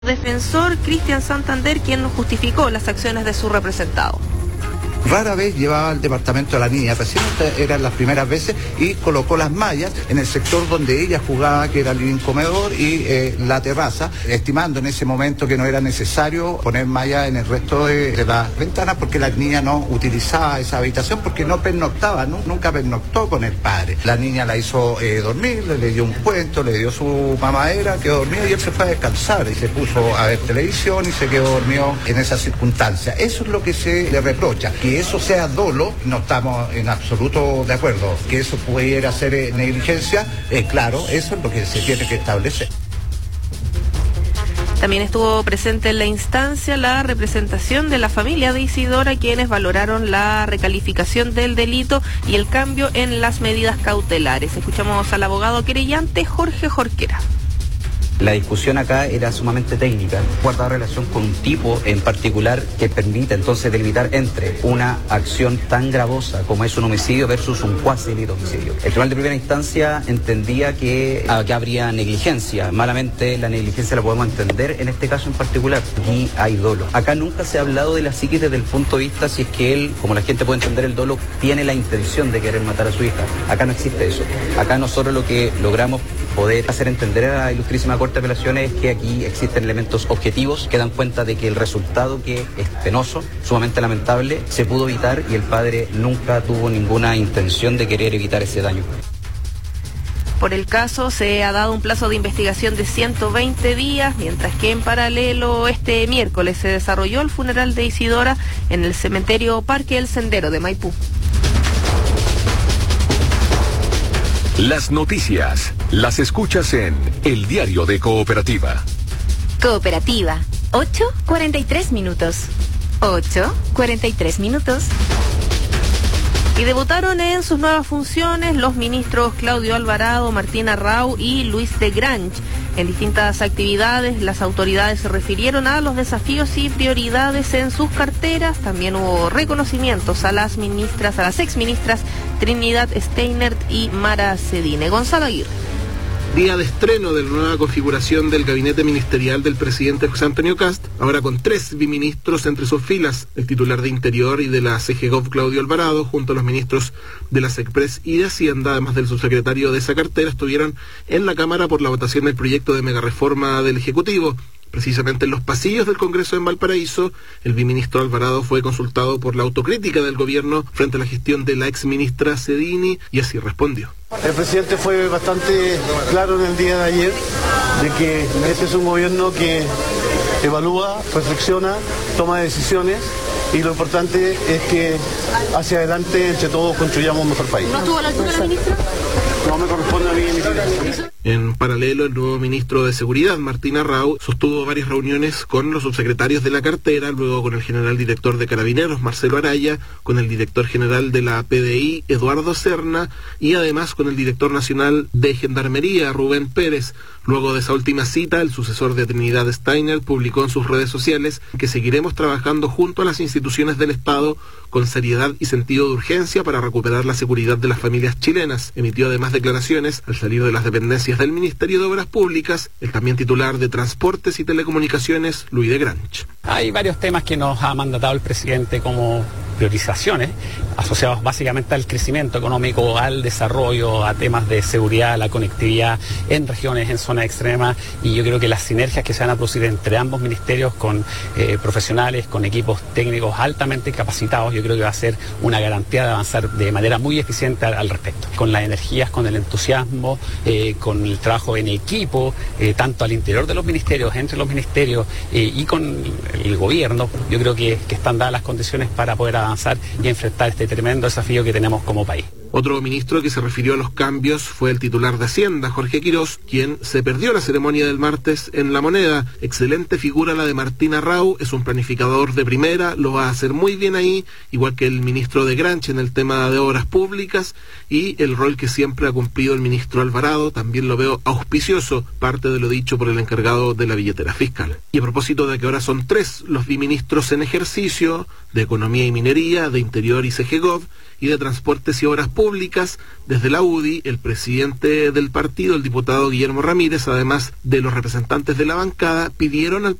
Defensor Cristian Santander, quien justificó las acciones de su representado. Rara vez llevaba al departamento a la niña, recién eran las primeras veces, y colocó las mallas en el sector donde ella jugaba, que era el living comedor y la terraza, estimando en ese momento que no era necesario poner mallas en el resto de las ventanas porque la niña no utilizaba esa habitación porque no pernoctaba, nunca pernoctó con el padre. La niña la hizo dormir, le dio un cuento, le dio su mamadera, quedó dormido y él se fue a descansar y se puso a ver televisión y se quedó dormido en esa circunstancia. Eso es lo que se le reprocha. Que eso sea dolo, no estamos en absoluto de acuerdo. Que eso pudiera ser negligencia, claro, eso es lo que se tiene que establecer. También estuvo presente en la instancia la representación de la familia de Isidora, quienes valoraron la recalificación del delito y el cambio en las medidas cautelares. Escuchamos al abogado querellante Jorge Jorquera. La discusión acá era sumamente técnica, guardaba relación con un tipo en particular que permite entonces delimitar entre una acción tan gravosa como es un homicidio versus un cuasi delito de homicidio. El tribunal de primera instancia entendía que habría negligencia. Malamente la negligencia la podemos entender en este caso en particular. Aquí hay dolo. Acá nunca se ha hablado de la psiquis desde el punto de vista si es que él, como la gente puede entender el dolo, tiene la intención de querer matar a su hija. Acá no existe eso. Acá nosotros lo que logramos poder hacer entender a la Ilustrísima Corte de Apelaciones es que aquí existen elementos objetivos que dan cuenta de que el resultado, que es penoso, sumamente lamentable, se pudo evitar y el padre nunca tuvo ninguna intención de querer evitar ese daño. Por el caso se ha dado un plazo de investigación de 120 días, mientras que en paralelo este miércoles se desarrolló el funeral de Isidora en el cementerio Parque El Sendero de Maipú. Las noticias las escuchas en El Diario de Cooperativa. Cooperativa, 8:43 minutos. 8:43 minutos. Y debutaron en sus nuevas funciones los ministros Claudio Alvarado, Martín Arrau y Luis de Grange. En distintas actividades, las autoridades se refirieron a los desafíos y prioridades en sus carteras. También hubo reconocimientos a las exministras Trinidad Steinert y Mara Cedine. Gonzalo Aguirre. Día de estreno de la nueva configuración del gabinete ministerial del presidente José Antonio Kast, ahora con 3 biministros entre sus filas, el titular de Interior y de la CGGOV Claudio Alvarado, junto a los ministros de la SECPRES y de Hacienda, además del subsecretario de esa cartera, estuvieron en la Cámara por la votación del proyecto de megareforma del Ejecutivo. Precisamente en los pasillos del Congreso en Valparaíso, el biministro Alvarado fue consultado por la autocrítica del gobierno frente a la gestión de la exministra Cedini y así respondió. El presidente fue bastante claro en el día de ayer de que este es un gobierno que evalúa, reflexiona, toma decisiones y lo importante es que hacia adelante entre todos construyamos un mejor país. ¿No estuvo a la altura la ministra? No me corresponde a mí emitir. En paralelo, el nuevo ministro de Seguridad, Martín Arrau, sostuvo varias reuniones con los subsecretarios de la cartera, luego con el general director de Carabineros, Marcelo Araya, con el director general de la PDI, Eduardo Serna, y además con el director nacional de Gendarmería, Rubén Pérez. Luego de esa última cita, el sucesor de Trinidad Steiner publicó en sus redes sociales que seguiremos trabajando junto a las instituciones del Estado con seriedad y sentido de urgencia para recuperar la seguridad de las familias chilenas. Emitió además declaraciones al salir de las dependencias del Ministerio de Obras Públicas, el también titular de Transportes y Telecomunicaciones, Luis de Grange. Hay varios temas que nos ha mandatado el presidente como priorizaciones, asociados básicamente al crecimiento económico, al desarrollo, a temas de seguridad, la conectividad en regiones, en zonas extremas, y yo creo que las sinergias que se van a producir entre ambos ministerios con profesionales, con equipos técnicos altamente capacitados, yo creo que va a ser una garantía de avanzar de manera muy eficiente al respecto, con las energías, con el entusiasmo, con el trabajo en equipo, tanto al interior de los ministerios, entre los ministerios y con el gobierno. Yo creo que están dadas las condiciones para poder avanzar y enfrentar este tremendo desafío que tenemos como país. Otro ministro que se refirió a los cambios fue el titular de Hacienda, Jorge Quirós, quien se perdió la ceremonia del martes en La Moneda. Excelente figura la de Martín Arrau, es un planificador de primera, lo va a hacer muy bien ahí, igual que el ministro de Granche en el tema de obras públicas, y el rol que siempre ha cumplido el ministro Alvarado también lo veo auspicioso, parte de lo dicho por el encargado de la billetera fiscal. Y a propósito de que ahora son 3 los biministros en ejercicio, de Economía y Minería, de Interior y CGGOV, y de Transportes y Obras Públicas, públicas. Desde la UDI, el presidente del partido, el diputado Guillermo Ramírez, además de los representantes de la bancada, pidieron al